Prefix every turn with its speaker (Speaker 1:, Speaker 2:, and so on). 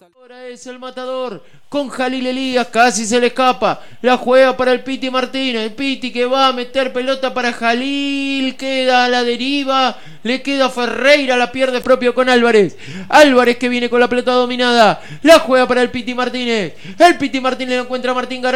Speaker 1: Ahora es el matador con Jalil Elías, casi se le escapa, la juega para el Piti Martínez, el Piti que va a meter pelota para Jalil, queda a la deriva, le queda Ferreira, la pierde propio con Álvarez que viene con la pelota dominada, la juega para el Piti Martínez lo encuentra Martín Garay.